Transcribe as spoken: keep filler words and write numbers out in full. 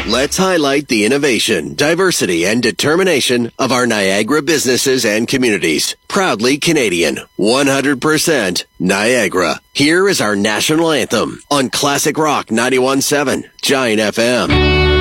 Let's highlight the innovation, diversity, and determination of our Niagara businesses and communities. Proudly Canadian, one hundred percent Niagara. Here is our national anthem on Classic Rock ninety-one point seven, Giant F M.